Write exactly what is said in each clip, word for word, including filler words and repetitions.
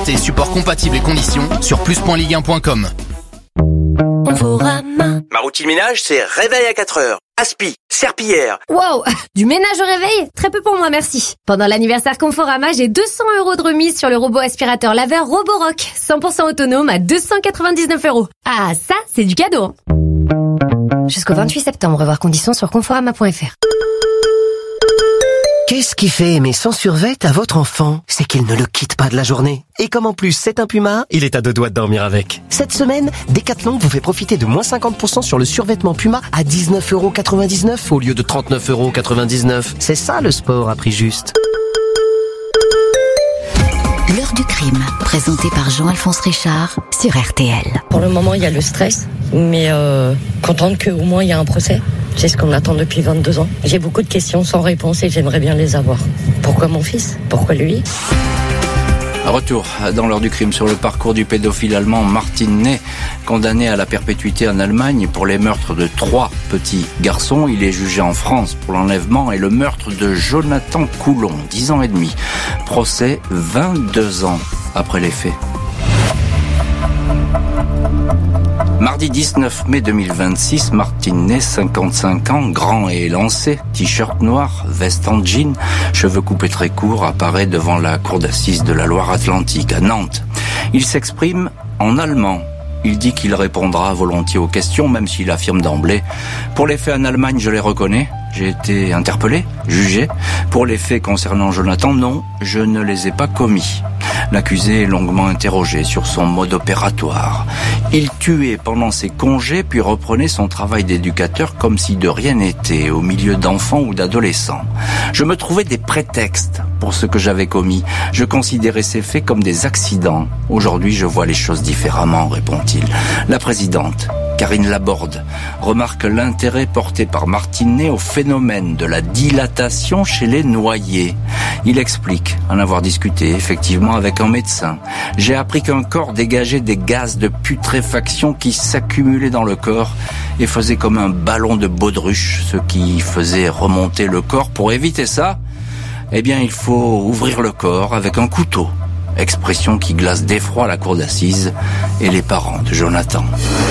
Qualité, support compatible et conditions sur plus point ligue un point com. Conforama. Ma routine ménage, c'est réveil à quatre heures. Aspi, serpillière. Wow, du ménage au réveil? Très peu pour moi, merci. Pendant l'anniversaire Conforama, j'ai deux cents euros de remise sur le robot aspirateur laveur Roborock, cent pour cent autonome à deux cent quatre-vingt-dix-neuf euros. Ah, ça, c'est du cadeau. Hein. Jusqu'au vingt-huit septembre, voir conditions sur conforama point f r. Qu'est-ce qui fait aimer son survêt à votre enfant? C'est qu'il ne le quitte pas de la journée. Et comme en plus c'est un Puma, il est à deux doigts de dormir avec. Cette semaine, Decathlon vous fait profiter de moins cinquante pour cent sur le survêtement Puma à dix-neuf euros quatre-vingt-dix-neuf au lieu de trente-neuf euros quatre-vingt-dix-neuf. C'est ça le sport à prix juste. L'heure du crime, présenté par Jean-Alphonse Richard sur R T L. Pour le moment, il y a le stress, mais euh, contente qu'au moins il y a un procès. C'est ce qu'on attend depuis vingt-deux ans. J'ai beaucoup de questions sans réponse et j'aimerais bien les avoir. Pourquoi mon fils? Pourquoi lui? Retour dans l'heure du crime sur le parcours du pédophile allemand Martin Ney, condamné à la perpétuité en Allemagne pour les meurtres de trois petits garçons. Il est jugé en France pour l'enlèvement et le meurtre de Jonathan Coulon, dix ans et demi. Procès vingt-deux ans après les faits. Mardi dix-neuf mai deux mille vingt-six, Martin Ney, cinquante-cinq ans, grand et élancé, t-shirt noir, veste en jean, cheveux coupés très courts, apparaît devant la cour d'assises de la Loire-Atlantique à Nantes. Il s'exprime en allemand. Il dit qu'il répondra volontiers aux questions, même s'il affirme d'emblée « Pour les faits en Allemagne, je les reconnais. J'ai été interpellé, jugé. Pour les faits concernant Jonathan, non, je ne les ai pas commis. » L'accusé est longuement interrogé sur son mode opératoire. Il tuait pendant ses congés, puis reprenait son travail d'éducateur comme si de rien n'était, au milieu d'enfants ou d'adolescents. Je me trouvais des prétextes pour ce que j'avais commis. Je considérais ces faits comme des accidents. Aujourd'hui, je vois les choses différemment, répond-il. La présidente, Karine Laborde, remarque l'intérêt porté par Martin Ney au phénomène de la dilatation chez les noyés. Il explique en avoir discuté effectivement avec un médecin. J'ai appris qu'un corps dégageait des gaz de putréfaction qui s'accumulaient dans le corps et faisaient comme un ballon de baudruche, ce qui faisait remonter le corps. Pour éviter ça, eh bien, il faut ouvrir le corps avec un couteau. Expression qui glace d'effroi la cour d'assises et les parents de Jonathan.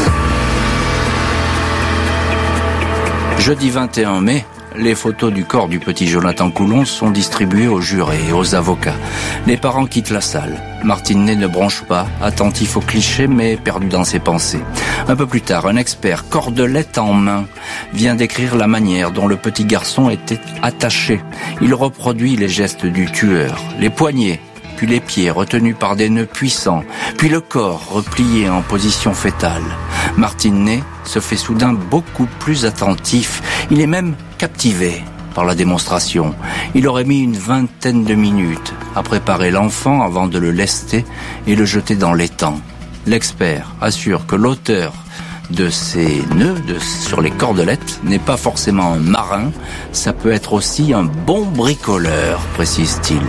Jeudi vingt et un mai, les photos du corps du petit Jonathan Coulon sont distribuées aux jurés et aux avocats. Les parents quittent la salle. Martin Ney ne bronche pas, attentif aux clichés mais perdu dans ses pensées. Un peu plus tard, un expert, cordelette en main, vient décrire la manière dont le petit garçon était attaché. Il reproduit les gestes du tueur, les poignets, puis les pieds retenus par des nœuds puissants, puis le corps replié en position fétale. Martin Ney se fait soudain beaucoup plus attentif. Il est même captivé par la démonstration. Il aurait mis une vingtaine de minutes à préparer l'enfant avant de le lester et le jeter dans l'étang. L'expert assure que l'auteur de ces nœuds de, sur les cordelettes n'est pas forcément un marin, ça peut être aussi un bon bricoleur, précise-t-il.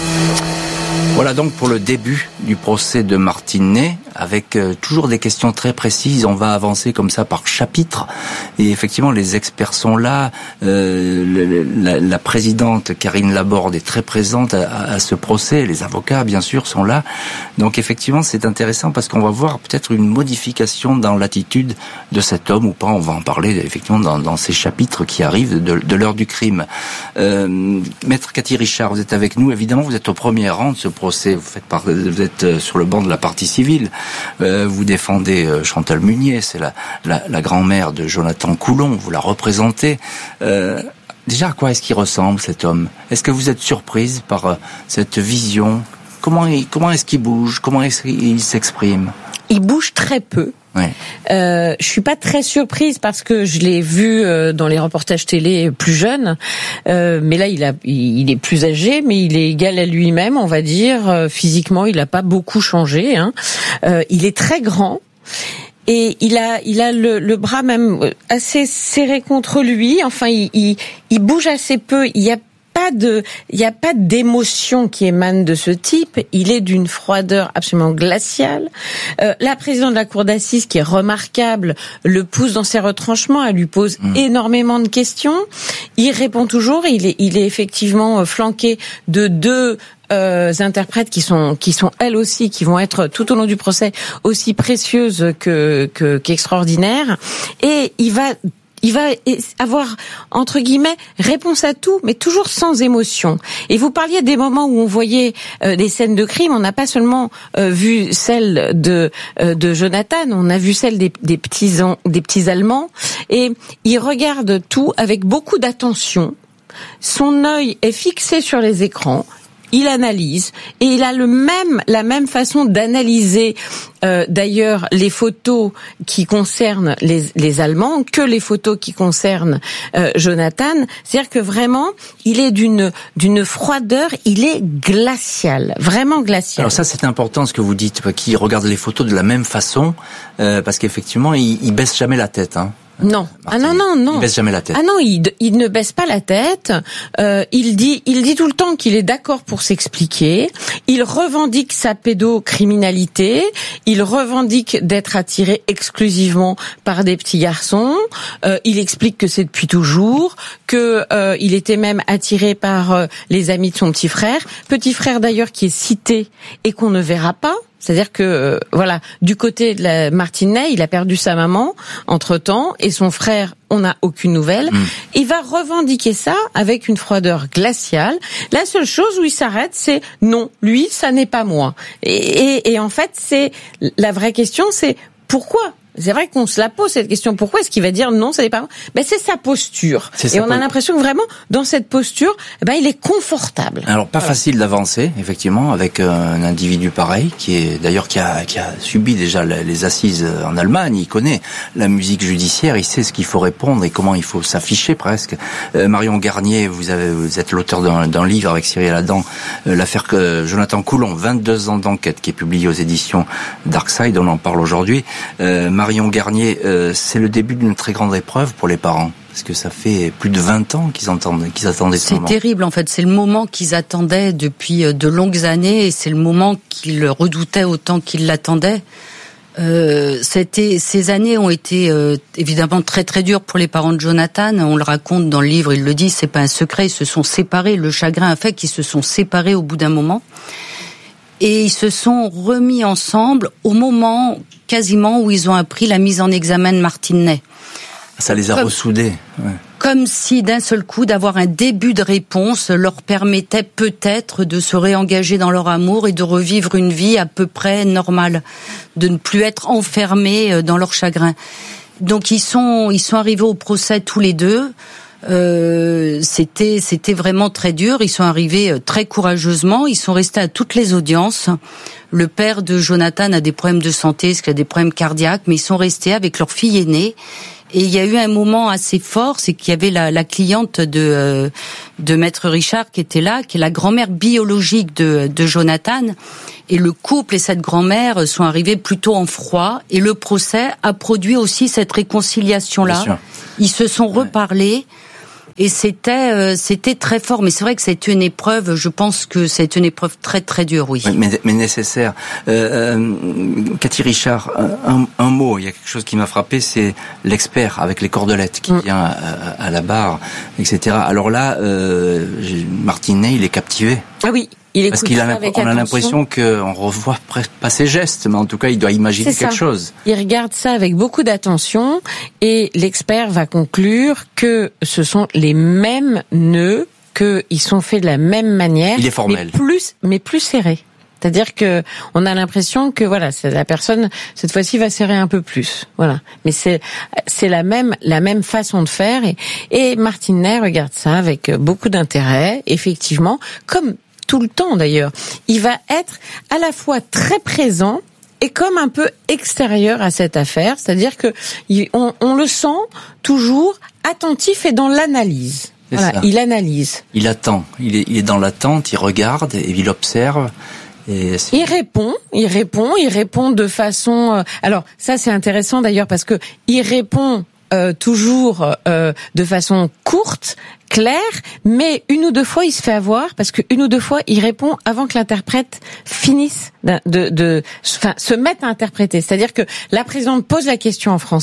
Voilà donc pour le début du procès de Martin Ney, avec euh, toujours des questions très précises. On va avancer comme ça par chapitre. Et effectivement, les experts sont là. Euh, le, la, la présidente Karine Laborde est très présente à, à ce procès. Les avocats, bien sûr, sont là. Donc effectivement, c'est intéressant parce qu'on va voir peut-être une modification dans l'attitude de cet homme ou pas. On va en parler effectivement dans, dans ces chapitres qui arrivent de, de l'heure du crime. Euh, Maître Cathy Richard, vous êtes avec nous. Évidemment, vous êtes au premier rang de ce procès. Vous, faites par, vous êtes sur le banc de la partie civile. Euh, vous défendez euh, Chantal Munier, c'est la, la, la grand-mère de Jonathan Coulon, vous la représentez. Euh, déjà, à quoi est-ce qu'il ressemble, cet homme? Est-ce que vous êtes surprise par euh, cette vision? Comment, il, comment est-ce qu'il bouge? Comment est-ce qu'il s'exprime? Il bouge très peu. Ouais. Euh, je suis pas très surprise parce que je l'ai vu euh, dans les reportages télé plus jeune, euh, mais là il a, il est plus âgé, mais il est égal à lui-même, on va dire. Euh, physiquement, il a pas beaucoup changé. Hein. Euh, il est très grand. Et il a, il a le, le bras même assez serré contre lui. Enfin, il, il, il bouge assez peu. Il y a pas de, il y a pas d'émotion qui émane de ce type. Il est d'une froideur absolument glaciale. Euh, la présidente de la cour d'assises, qui est remarquable, le pousse dans ses retranchements. Elle lui pose mmh. énormément de questions. Il répond toujours. Il est, il est effectivement flanqué de deux euh, interprètes qui sont qui sont elles aussi qui vont être tout au long du procès aussi précieuses que, que qu'extraordinaires, et il va Il va avoir, entre guillemets, réponse à tout, mais toujours sans émotion. Et vous parliez des moments où on voyait euh, des scènes de crime. On n'a pas seulement euh, vu celle de euh, de Jonathan, on a vu celle des, des petits des petits Allemands. Et il regarde tout avec beaucoup d'attention. Son œil est fixé sur les écrans. Il analyse, et il a le même, la même façon d'analyser euh, d'ailleurs les photos qui concernent les, les Allemands que les photos qui concernent euh, Jonathan. C'est-à-dire que vraiment, il est d'une d'une froideur, il est glacial, vraiment glacial. Alors ça, c'est important ce que vous dites, qu'il regarde les photos de la même façon, euh, parce qu'effectivement, il, il baisse jamais la tête, hein. Non, ah non non non. Il baisse jamais la tête. Ah non, il, il ne baisse pas la tête. Euh, il dit, il dit tout le temps qu'il est d'accord pour s'expliquer. Il revendique sa pédocriminalité. Il revendique d'être attiré exclusivement par des petits garçons. Euh, il explique que c'est depuis toujours, que euh, il était même attiré par euh, les amis de son petit frère, petit frère d'ailleurs qui est cité et qu'on ne verra pas. C'est-à-dire que, euh, voilà, du côté de la Martinez, il a perdu sa maman entre-temps, et son frère, on n'a aucune nouvelle. Mmh. Il va revendiquer ça avec une froideur glaciale. La seule chose où il s'arrête, c'est non, lui, ça n'est pas moi. Et, et, et en fait, c'est la vraie question, c'est pourquoi ? C'est vrai qu'on se la pose cette question. Pourquoi est-ce qu'il va dire non, ça n'est pas moi ? Ben c'est sa posture. C'est et on po- a l'impression que vraiment dans cette posture, ben il est confortable. Alors pas voilà. Facile d'avancer effectivement avec un individu pareil qui est d'ailleurs qui a qui a subi déjà les assises en Allemagne. Il connaît la musique judiciaire, il sait ce qu'il faut répondre et comment il faut s'afficher presque. Euh, Marion Garnier, vous avez vous êtes l'auteur d'un, d'un livre avec Cyril Adam, euh, l'affaire que Jonathan Coulon, vingt-deux ans d'enquête, qui est publié aux éditions Darkside. On en parle aujourd'hui. Euh, Marion Garnier, euh, c'est le début d'une très grande épreuve pour les parents, parce que ça fait plus de vingt ans qu'ils entendent, qu'ils attendaient ce c'est moment. C'est terrible en fait, c'est le moment qu'ils attendaient depuis de longues années, et c'est le moment qu'ils redoutaient autant qu'ils l'attendaient. Euh, c'était, ces années ont été euh, évidemment très très dures pour les parents de Jonathan. On le raconte dans le livre, il le dit, c'est pas un secret, ils se sont séparés. Le chagrin a fait qu'ils se sont séparés au bout d'un moment. Et ils se sont remis ensemble au moment quasiment où ils ont appris la mise en examen de Martinez. Ça les a comme, ressoudés. Ouais. Comme si d'un seul coup d'avoir un début de réponse leur permettait peut-être de se réengager dans leur amour et de revivre une vie à peu près normale, de ne plus être enfermés dans leur chagrin. Donc ils sont ils sont arrivés au procès tous les deux. Euh, c'était c'était vraiment très dur. Ils sont arrivés très courageusement. Ils sont restés à toutes les audiences. Le père de Jonathan a des problèmes de santé, parce qu'il a des problèmes cardiaques, mais ils sont restés avec leur fille aînée. Et il y a eu un moment assez fort, c'est qu'il y avait la, la cliente de euh, de Maître Richard qui était là, qui est la grand-mère biologique de, de Jonathan. Et le couple et cette grand-mère sont arrivés plutôt en froid. Et le procès a produit aussi cette réconciliation-là. Ils se sont ouais. reparlés. Et c'était euh, c'était très fort, mais c'est vrai que c'est une épreuve. Je pense que c'est une épreuve très très dure, oui. oui mais, mais nécessaire. Euh, euh, Cathy Richard, un, un mot. Il y a quelque chose qui m'a frappé, c'est l'expert avec les cordelettes qui mm. vient à, à la barre, et cetera. Alors là, euh, Martinez, il est captivé. Ah oui. Il Parce qu'il a, avec on a l'impression qu'on revoit presque pas ses gestes, mais en tout cas, il doit imaginer c'est quelque ça. chose. Il regarde ça avec beaucoup d'attention, et l'expert va conclure que ce sont les mêmes nœuds, qu'ils sont faits de la même manière. Il est formel. Mais plus, mais plus serrés. C'est-à-dire que on a l'impression que voilà, c'est la personne cette fois-ci va serrer un peu plus. Voilà. Mais c'est c'est la même la même façon de faire, et et Martinez regarde ça avec beaucoup d'intérêt, effectivement, comme tout le temps d'ailleurs. Il va être à la fois très présent et comme un peu extérieur à cette affaire, c'est-à-dire que on, on le sent toujours attentif et dans l'analyse. Voilà, il analyse. Il attend, il est, il est dans l'attente, il regarde et il observe. Et il répond, il répond, il répond de façon. Alors ça c'est intéressant d'ailleurs parce que il répond euh, toujours euh, de façon courte, claire, mais une ou deux fois il se fait avoir parce que une ou deux fois il répond avant que l'interprète finisse de, de, de enfin, se mette à interpréter. C'est-à-dire que la présidente pose la question en français.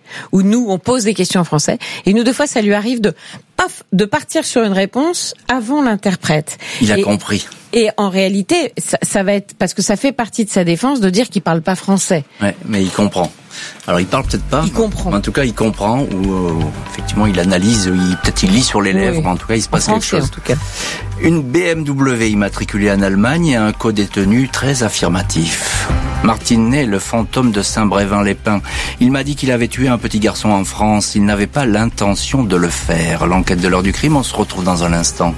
où nous, on pose des questions en français, et nous, deux fois, ça lui arrive de, paf, de partir sur une réponse avant l'interprète. Il a et, compris. Et en réalité, ça, ça va être, parce que ça fait partie de sa défense de dire qu'il parle pas français. Ouais, mais il comprend. Alors il parle peut-être pas. Il comprend. En tout cas, il comprend, ou euh, effectivement, il analyse, il, peut-être il lit sur les lèvres, oui. En tout cas, il se passe en quelque français, chose. En tout cas. Une B M W immatriculée en Allemagne et un co-détenu très affirmatif. Martin Ney, le fantôme de Saint-Brévin-les-Pins. Il m'a dit qu'il avait tué un petit garçon en France. Il n'avait pas l'intention de le faire. L'enquête de l'heure du crime, on se retrouve dans un instant.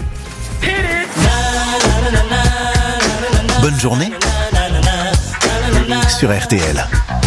Bonne journée sur R T L.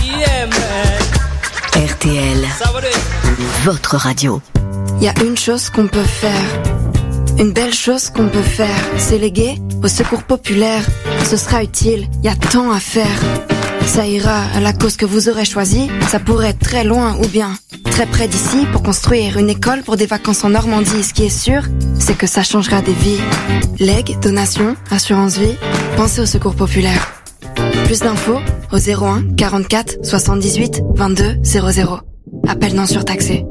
R T L, votre radio. Il y a une chose qu'on peut faire, une belle chose qu'on peut faire, c'est léguer au secours populaire. Ce sera utile, il y a tant à faire. Ça ira à la cause que vous aurez choisie, ça pourrait être très loin ou bien très près d'ici pour construire une école pour des vacances en Normandie. Ce qui est sûr, c'est que ça changera des vies. Legs, donations, assurance vie, pensez au secours populaire. Plus d'infos au zéro un quarante-quatre soixante-dix-huit vingt-deux zéro zéro. Appel non surtaxé.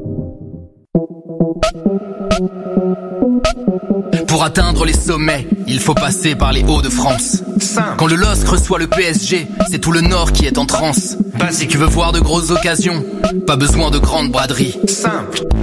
Pour atteindre les sommets, il faut passer par les Hauts-de-France. Quand le L O S C reçoit le P S G, c'est tout le Nord qui est en transe. Si tu veux voir de grosses occasions, pas besoin de grandes braderies.